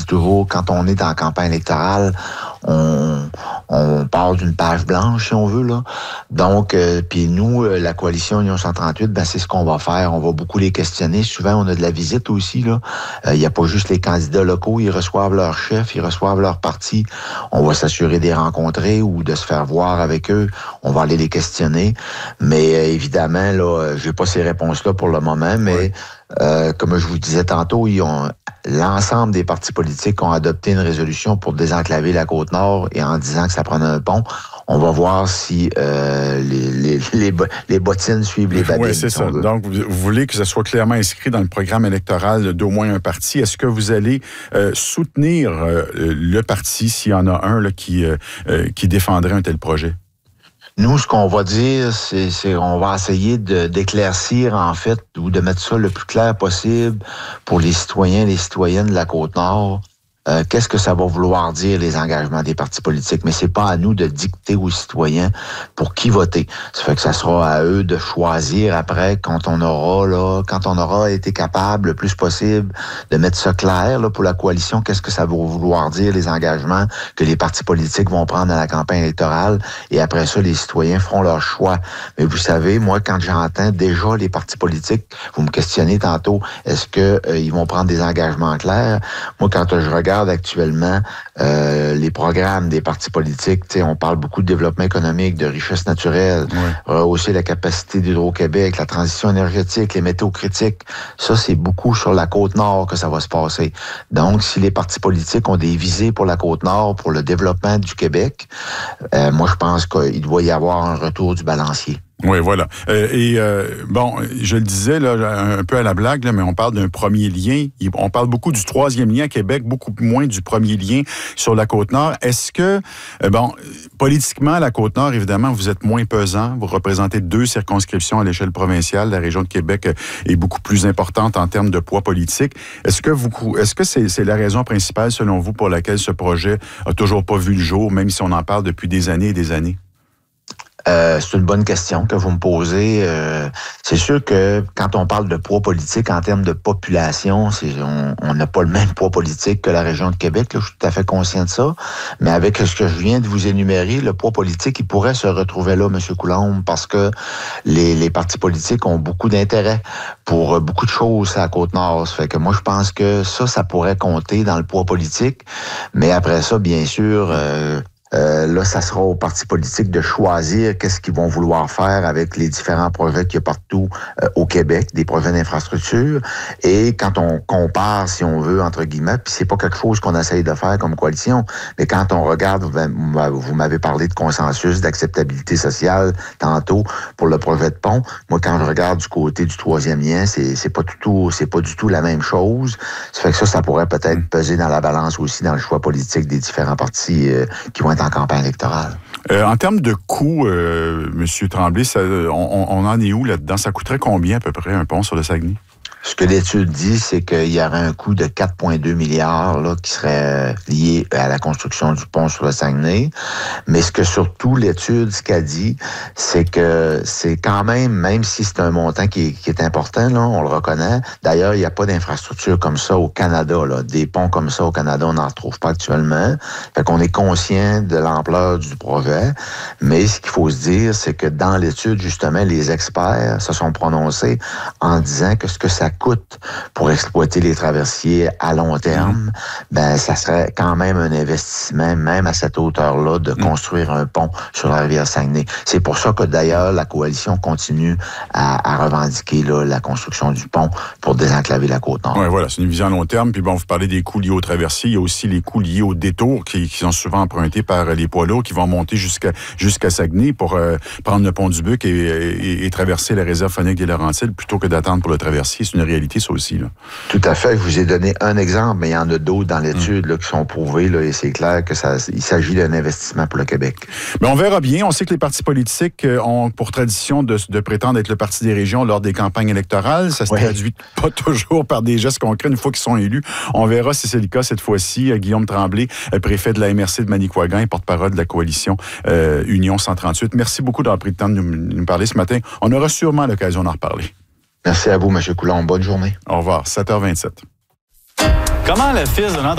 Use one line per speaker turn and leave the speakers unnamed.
toujours, quand on est en campagne électorale, on part d'une page blanche, si on veut, là. Donc, puis nous, la coalition Union 138, ben c'est ce qu'on va faire. On va beaucoup les questionner. Souvent, on a de la visite aussi, là. Il n'y a pas juste les candidats locaux, ils reçoivent leur chef, ils reçoivent leur parti. On va s'assurer de les rencontrer ou de se faire voir avec eux. On va aller les questionner. Mais évidemment, là, j'ai pas ces réponses-là pour le moment, mais comme je vous disais tantôt, l'ensemble des partis politiques ont adopté une résolution pour désenclaver la Côte-Nord et en disant que ça prenait un pont. On va voir si les bottines suivent les babines.
Oui, c'est ça. Donc, vous voulez que ça soit clairement inscrit dans le programme électoral d'au moins un parti. Est-ce que vous allez soutenir le parti s'il y en a un là, qui défendrait un tel projet?
Nous, ce qu'on va dire, c'est on va essayer d'éclaircir, en fait, ou de mettre ça le plus clair possible pour les citoyens et les citoyennes de la Côte-Nord. Qu'est-ce que ça va vouloir dire, les engagements des partis politiques? Mais c'est pas à nous de dicter aux citoyens pour qui voter. Ça fait que ça sera à eux de choisir après, quand on aura été capable le plus possible de mettre ça clair là, pour la coalition, qu'est-ce que ça va vouloir dire, les engagements que les partis politiques vont prendre dans la campagne électorale. Et après ça, les citoyens feront leur choix. Mais vous savez, moi, quand j'entends déjà les partis politiques, vous me questionnez tantôt, est-ce que ils vont prendre des engagements clairs? Moi, quand je regarde actuellement les programmes des partis politiques, on parle beaucoup de développement économique, de richesse naturelle, rehausser la capacité d'Hydro-Québec, la transition énergétique, les métaux critiques. Ça, c'est beaucoup sur la Côte-Nord que ça va se passer. Donc, si les partis politiques ont des visées pour la Côte-Nord, pour le développement du Québec, moi, je pense qu'il doit y avoir un retour du balancier.
Oui, voilà. Bon, je le disais là, un peu à la blague, là, mais on parle d'un premier lien. On parle beaucoup du troisième lien à Québec, beaucoup moins du premier lien sur la Côte-Nord. Est-ce que, politiquement, la Côte-Nord, évidemment, vous êtes moins pesant. Vous représentez 2 circonscriptions à l'échelle provinciale. La région de Québec est beaucoup plus importante en termes de poids politique. Est-ce que c'est la raison principale, selon vous, pour laquelle ce projet a toujours pas vu le jour, même si on en parle depuis des années et des années?
C'est une bonne question que vous me posez. C'est sûr que quand on parle de poids politique en termes de population, on n'a pas le même poids politique que la région de Québec. Là, je suis tout à fait conscient de ça. Mais avec ce que je viens de vous énumérer, le poids politique, il pourrait se retrouver là, M. Coulombe, parce que les partis politiques ont beaucoup d'intérêt pour beaucoup de choses à la Côte-Nord. Ça fait que moi, je pense que ça pourrait compter dans le poids politique. Mais après ça, bien sûr... là, ça sera aux partis politiques de choisir qu'est-ce qu'ils vont vouloir faire avec les différents projets qu'il y a partout au Québec, des projets d'infrastructure. Et quand on compare, si on veut, entre guillemets, puis c'est pas quelque chose qu'on essaye de faire comme coalition, mais quand on regarde, vous m'avez parlé de consensus, d'acceptabilité sociale tantôt pour le projet de pont. Moi, quand je regarde du côté du troisième lien, c'est pas du tout la même chose. Ça fait que ça pourrait peut-être peser dans la balance aussi dans le choix politique des différents partis qui vont être en campagne électorale.
En termes de coût, M. Tremblay, on en est où là-dedans? Ça coûterait combien à peu près un pont sur le Saguenay?
Ce que l'étude dit, c'est qu'il y aurait un coût de 4,2 milliards là, qui serait lié à la construction du pont sur le Saguenay. Mais ce que surtout l'étude, ce qu'elle dit, c'est que c'est quand même si c'est un montant qui est important, là, on le reconnaît. D'ailleurs, il n'y a pas d'infrastructure comme ça au Canada. Là. Des ponts comme ça au Canada, on n'en retrouve pas actuellement. Fait qu'on est conscient de l'ampleur du projet. Mais ce qu'il faut se dire, c'est que dans l'étude, justement, les experts se sont prononcés en disant que ce que ça coûte pour exploiter les traversiers à long terme, ben ça serait quand même un investissement, même à cette hauteur-là, de construire un pont sur la rivière Saguenay. C'est pour ça que d'ailleurs la coalition continue à revendiquer là, la construction du pont pour désenclaver la Côte-Nord.
Oui, voilà, c'est une vision à long terme. Puis bon, vous parlez des coûts liés aux traversiers, il y a aussi les coûts liés aux détours qui sont souvent empruntés par les poids lourds qui vont monter jusqu'à Saguenay pour prendre le pont du Buc et traverser la réserve faunique des Laurentides plutôt que d'attendre pour le traversier. C'est une réalité, ça aussi. Là.
Tout à fait. Je vous ai donné un exemple, mais il y en a d'autres dans l'étude là, qui sont prouvés, là, et c'est clair que il s'agit d'un investissement pour le Québec.
Mais on verra bien. On sait que les partis politiques ont pour tradition de prétendre être le parti des régions lors des campagnes électorales. Ça se traduit pas toujours par des gestes concrets une fois qu'ils sont élus. On verra si c'est le cas cette fois-ci. Guillaume Tremblay, préfet de la MRC de Manicouagan et porte-parole de la coalition Union 138. Merci beaucoup d'avoir pris le temps de nous parler ce matin. On aura sûrement l'occasion d'en reparler.
Merci à vous, M. Coulombe. Bonne journée.
Au revoir. 7h27.
Comment le fils de